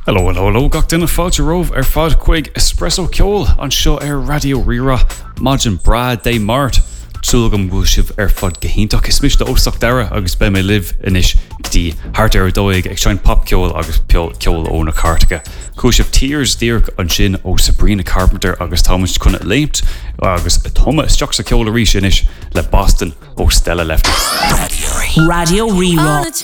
Hello, gach duine fáilte romh fad chuig espresso ceol an seo Radio Rira Majin Brad Day Mart. Túlagam bhúil sibh fad gohíntaach is mis de ósach dara agus be mé live inis gotí hart dóig ag sein pop ceol agus ceol ó na cartacha. Cúisibh Tears Díreach an sin ó Sabrina Carpenter agus támas chuna léimt agus thoma isteach sa ceol a rís inis le Boston ó Stella Lefty. Radio Rira.